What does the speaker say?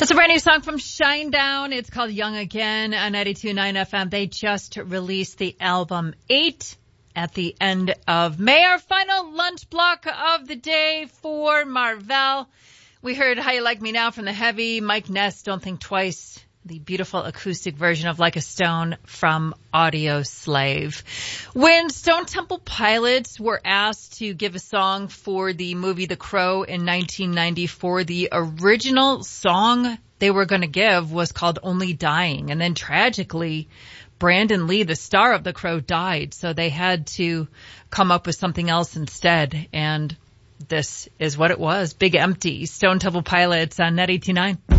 That's a brand new song from Shinedown. It's called Young Again on 92.9 FM. They just released the album 8 at the end of May. Our final lunch block of the day for Marvell. We heard How You Like Me Now from the Heavy, Mike Ness, Don't Think Twice, the beautiful acoustic version of Like a Stone from Audio Slave. When Stone Temple Pilots were asked to give a song for the movie The Crow in 1994, the original song they were going to give was called Only Dying. And then tragically, Brandon Lee, the star of The Crow, died. So they had to come up with something else instead. And this is what it was. Big Empty, Stone Temple Pilots on Net 89.